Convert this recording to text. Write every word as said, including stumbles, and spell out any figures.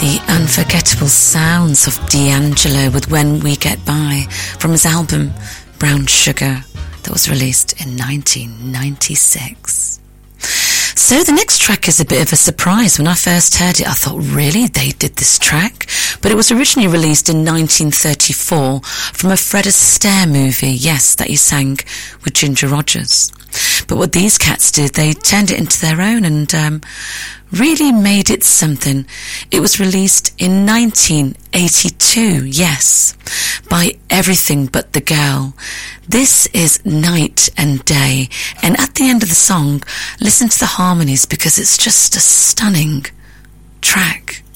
The unforgettable sounds of D'Angelo with When We Get By from his album Brown Sugar that was released in nineteen ninety-six. So the next track is a bit of a surprise. When I first heard it, I thought, really, they did this track? But it was originally released in nineteen thirty-four from a Fred Astaire movie, yes, that he sang with Ginger Rogers. But what these cats did, they turned it into their own and um, really made it something. It was released in nineteen eighty-two, yes, by Everything But the Girl. This is Night and Day, and at the end of the song, listen to the harmonies because it's just a stunning track.